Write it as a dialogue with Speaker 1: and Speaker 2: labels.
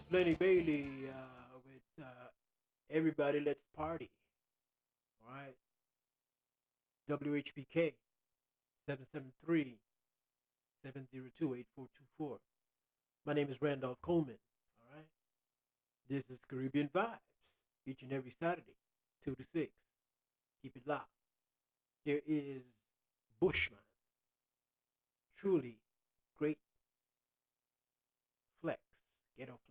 Speaker 1: Lenny Bailey with Everybody Let's Party. All right. WHPK 773-702-8424. My name is Randolph Coleman. All right. This is Caribbean Vibes each and every Saturday, 2 to 6. Keep it locked. There is Bushman. Truly great flex, ghetto